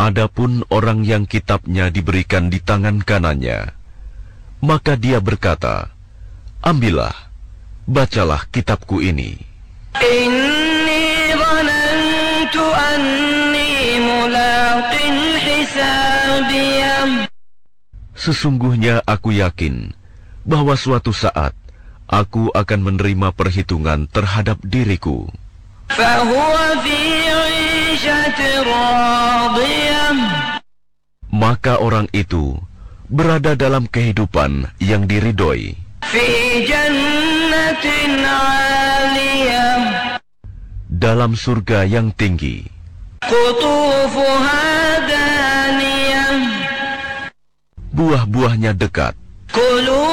Adapun orang yang kitabnya diberikan di tangan kanannya, maka dia berkata, "Ambillah, bacalah kitabku ini. Inni dhanantu anni mulaqin hisabiyah." Sesungguhnya aku yakin bahwa suatu saat aku akan menerima perhitungan terhadap diriku. Fahuwa fi 'ishatin radiyah. Maka orang itu berada dalam kehidupan yang diridhoi. Fi jannatin 'aliyah. Dalam surga yang tinggi. Qutufuha daniyah. Buah-buahnya dekat. Kulu